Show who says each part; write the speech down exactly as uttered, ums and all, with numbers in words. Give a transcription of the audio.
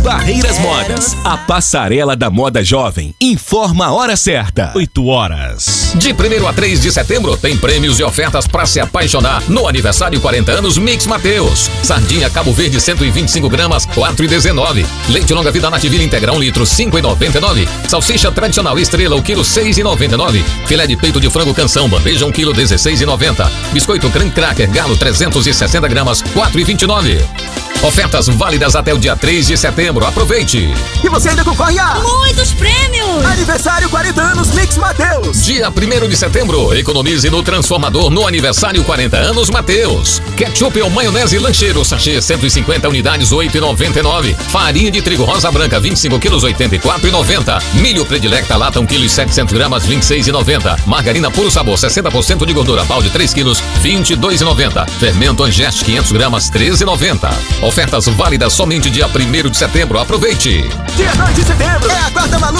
Speaker 1: Barreiras Modas, a passarela da moda jovem. Informa a hora certa. oito horas.
Speaker 2: De primeiro a três de setembro tem prêmios e ofertas para se apaixonar no aniversário quarenta anos Mix Mateus. Sardinha Cabo Verde cento e vinte e cinco gramas, quatro e dezenove. Leite longa vida Nativille integral um litro, cinco e noventa e nove. Salsicha tradicional Estrela o quilo, seis e noventa e nove. Filé de peito de frango Canção bandeja um quilo, dezesseis e noventa. Biscoito Creme Cracker Galo trezentos e sessenta gramas, quatro e vinte e nove. Ofertas válidas até o dia três de setembro. Aproveite!
Speaker 3: E você ainda concorre a
Speaker 4: muitos prêmios!
Speaker 3: Aniversário quarenta anos Mix Mateus.
Speaker 2: Dia primeiro de setembro, economize no transformador no aniversário quarenta anos Mateus. Ketchup ou maionese lancheiro sachê cento e cinquenta unidades, oito e noventa e nove. Farinha de trigo rosa branca vinte e cinco quilos, oitenta e quatro e noventa. Milho Predilecta lata um quilo e setecentos gramas, vinte e seis e noventa. Margarina Puro Sabor sessenta por cento de gordura balde três quilos, vinte e dois e noventa. Fermento Angest quinhentos gramas, treze e noventa. Ofertas válidas somente dia primeiro de setembro. Aproveite!
Speaker 3: Dia dois de setembro é a quarta Malu